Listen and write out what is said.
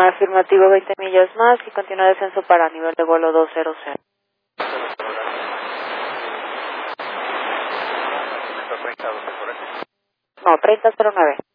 Afirmativo, 20 millas más y continúa descenso para nivel de vuelo 200. No, 3009.